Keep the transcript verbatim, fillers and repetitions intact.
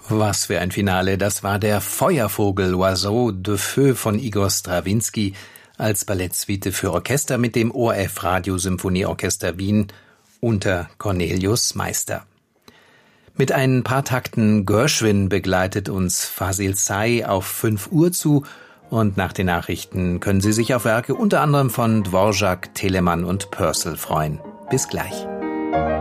Was für ein Finale, das war der Feuervogel Oiseau de Feu von Igor Strawinski als Ballettsuite für Orchester mit dem O R F Radiosymphonieorchester Wien unter Cornelius Meister. Mit ein paar Takten Gershwin begleitet uns Fasil Say auf fünf Uhr zu und nach den Nachrichten können Sie sich auf Werke unter anderem von Dvorak, Telemann und Purcell freuen. Bis gleich.